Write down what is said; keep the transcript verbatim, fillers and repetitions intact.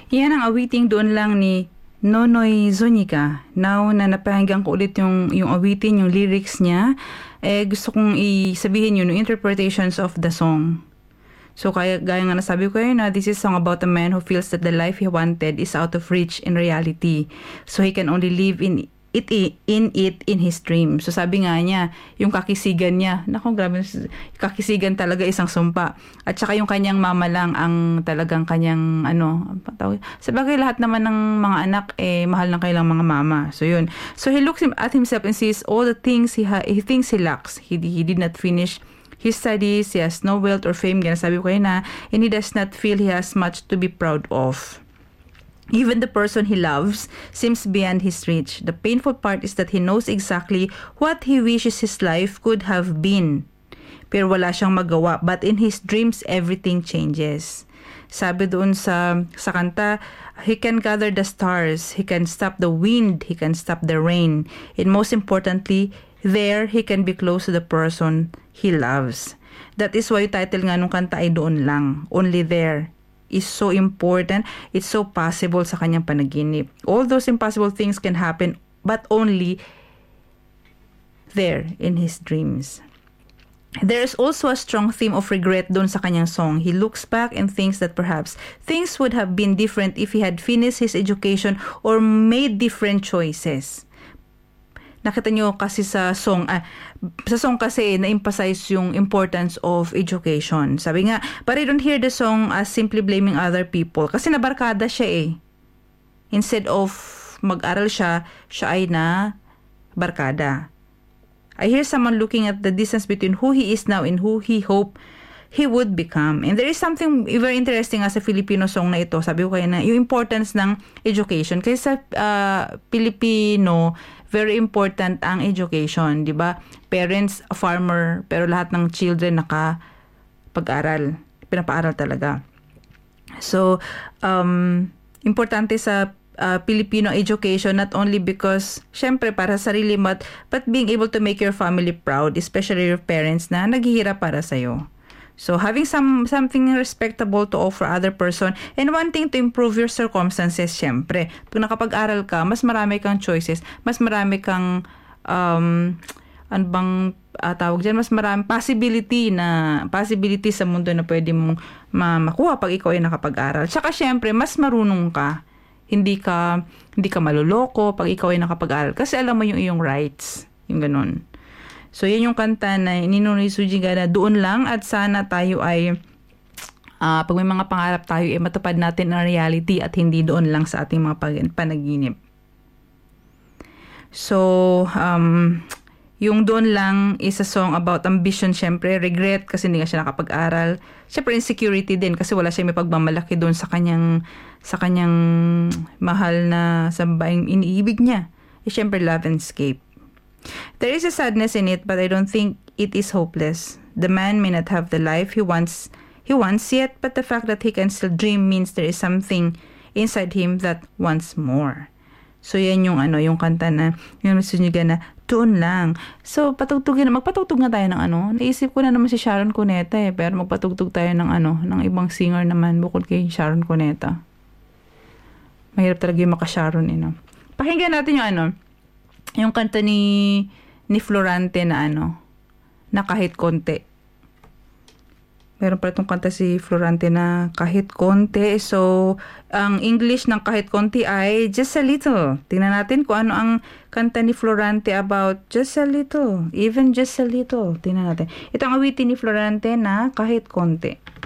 Yan ang awiting doon lang ni Nonoy Zuniga. Now na napahinggan ko ulit yung, yung awitin, yung lyrics niya, eh gusto kong isabihin yun, yung interpretations of the song. So kaya gaya nga nasabi ko yun na this is a song about a man who feels that the life he wanted is out of reach in reality. So he can only live in it in it in his dream. So sabi nga niya, yung kakisigan niya, naku grabe, kakisigan talaga isang sumpa. At saka yung kanyang mama lang ang talagang kanyang ano, sabagay lahat naman ng mga anak eh mahal ng kailang mga mama. So yun. So he looks at himself and sees all the things he ha- he thinks he lacks. He he did not finish his studies, he has no wealth or fame, gana sabi ko kayo na, and he does not feel he has much to be proud of. Even the person he loves seems beyond his reach. The painful part is that he knows exactly what he wishes his life could have been. Pero wala siyang magawa. But in his dreams, everything changes. Sabi doon sa, sa kanta, he can gather the stars, he can stop the wind, he can stop the rain. And most importantly, there he can be close to the person he loves. That is why yung title nga nung kanta ay doon lang. Only there. Is so important. It's so possible sa kanyang panaginip. All those impossible things can happen, but only there in his dreams. There is also a strong theme of regret doon sa kanyang song. He looks back and thinks that perhaps things would have been different if he had finished his education or made different choices. Nakita nyo kasi sa song, ah, sa song kasi na-emphasize yung importance of education. Sabi nga, but I don't hear the song as simply blaming other people. Kasi nabarkada siya eh. Instead of mag-aral siya, siya ay na barkada. I hear someone looking at the distance between who he is now and who he hoped he would become. And there is something very interesting as a Filipino song na ito. Sabi ko kayo na yung importance ng education. Kasi sa uh, Filipino, very important ang education, di ba? Parents, a farmer, pero lahat ng children nakapag-aral. Pinapaaral talaga. So, um, importante sa uh, Filipino education, not only because, syempre, para sa sarili mo, but being able to make your family proud, especially your parents na naghihirap para sa'yo. So, having some something respectable to offer other person and wanting to improve your circumstances, syempre. Pag nakapag-aral ka, mas marami kang choices, mas marami kang, um, ano bang uh, tawag dyan, mas marami possibility na, possibility sa mundo na pwede mong ma- makuha pag ikaw ay nakapag-aral. Tsaka, syempre, mas marunong ka. Hindi ka, hindi ka maluloko pag ikaw ay nakapag-aral. Kasi alam mo yung iyong rights. Yung ganun. So, yan yung kanta na Nonoy Zuniga na doon lang at sana tayo ay uh, pag may mga pangarap tayo ay matupad natin ang reality at hindi doon lang sa ating mga panaginip. So, um, yung doon lang is a song about ambition, syempre, regret kasi hindi nga siya nakapag-aral. Syempre, insecurity din kasi wala siya may pagmamalaki doon sa kanyang sa kanyang mahal na sambaing iniibig niya. E, syempre, love and escape. There is a sadness in it, but I don't think it is hopeless. The man may not have the life he wants he wants yet, but the fact that he can still dream means there is something inside him that wants more. So, yan yung ano, yung kanta na, yung Zuniga na, doon lang. So, patugtugin na, magpatugtog na tayo ng ano. Naisip ko na naman si Sharon Cuneta eh, pero magpatugtog tayo ng ano, ng ibang singer naman, bukod kay Sharon Cuneta. Mahirap talaga yung maka-Sharon eh, no? Pakinggan natin yung ano, yung kanta ni ni Florante na ano, na kahit konti. Meron pa itong kanta si Florante na kahit konti. So, ang English ng kahit konti ay just a little. Tingnan natin kung ano ang kanta ni Florante about just a little. Even just a little. Tingnan natin. Ito ang awitin ni Florante na kahit konti.